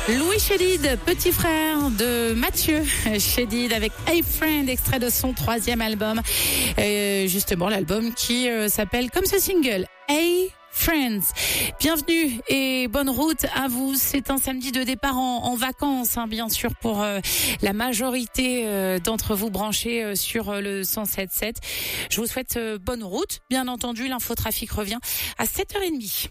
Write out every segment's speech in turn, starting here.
Louis Chédid, petit frère de Mathieu Chédid avec Hey Friend, extrait de son 3e album. Justement, l'album qui s'appelle comme ce single, Hey Friends. Bienvenue et bonne route à vous. C'est un samedi de départ en vacances, bien sûr, pour la majorité d'entre vous branchés sur le 107.7. Je vous souhaite bonne route. Bien entendu, l'infotrafic revient à 7h30.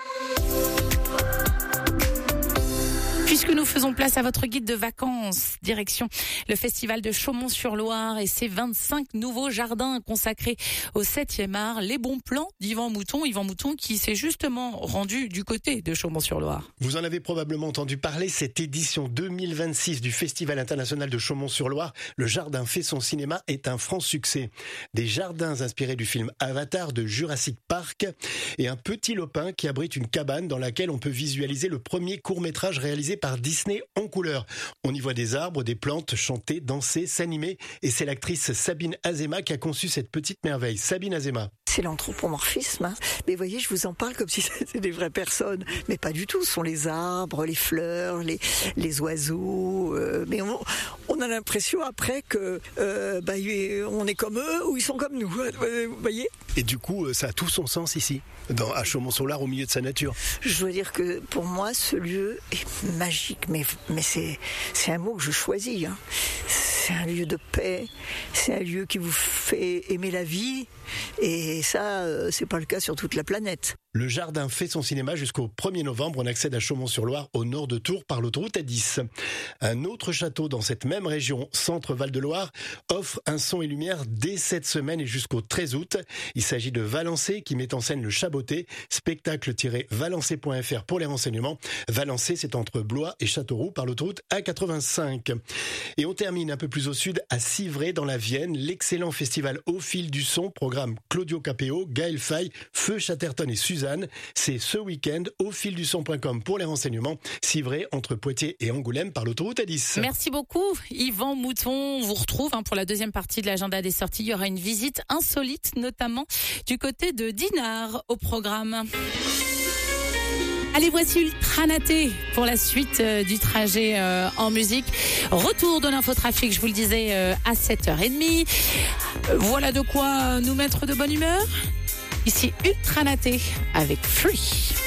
Puisque nous faisons place à votre guide de vacances, direction le festival de Chaumont-sur-Loire et ses 25 nouveaux jardins consacrés au 7e art, les bons plans d'Yvan Mouton. Yvan Mouton qui s'est justement rendu du côté de Chaumont-sur-Loire. Vous en avez probablement entendu parler, cette édition 2026 du Festival international de Chaumont-sur-Loire, le jardin fait son cinéma, est un franc succès. Des jardins inspirés du film Avatar de Jurassic Park et un petit lopin qui abrite une cabane dans laquelle on peut visualiser le premier court-métrage réalisé par Disney en couleur. On y voit des arbres, des plantes, chanter, danser, s'animer et c'est l'actrice Sabine Azema qui a conçu cette petite merveille. Sabine Azema. C'est l'anthropomorphisme. Mais vous voyez, je vous en parle comme si c'était des vraies personnes. Mais pas du tout. Ce sont les arbres, les fleurs, les oiseaux. Mais on a l'impression après que on est comme eux ou ils sont comme nous. Vous voyez ? Et du coup, ça a tout son sens ici, à Chaumont-sur-Loire, au milieu de sa nature. Je dois dire que pour moi, ce lieu est magique. Mais c'est un mot que je choisis. C'est un lieu de paix. C'est un lieu qui vous fait aimer la vie. Et ça, c'est pas le cas sur toute la planète. Le jardin fait son cinéma jusqu'au 1er novembre. On accède à Chaumont-sur-Loire, au nord de Tours, par l'autoroute A10. Un autre château dans cette même région, Centre-Val-de-Loire, offre un son et lumière dès cette semaine et jusqu'au 13 août. Il s'agit de Valençay qui met en scène le Chaboté. Spectacle-valençay.fr pour les renseignements. Valençay, c'est entre Blois et Châteauroux par l'autoroute A85. Et on termine un peu plus au sud, à Civray, dans la Vienne. L'excellent festival Au fil du son, programme Claudio Capéo, Gaël Faye, Feu Chatterton et Suzanne. C'est ce week-end, aufilduson.com pour les renseignements. Civray, entre Poitiers et Angoulême, par l'autoroute A10. Merci beaucoup, Yvan Mouton. On vous retrouve pour la deuxième partie de l'agenda des sorties. Il y aura une visite insolite, notamment du côté de Dinard au programme. Allez, voici Ultranaté pour la suite du trajet en musique. Retour de l'infotrafic, je vous le disais, à 7h30. Voilà de quoi nous mettre de bonne humeur. Ici Ultranaté avec Free.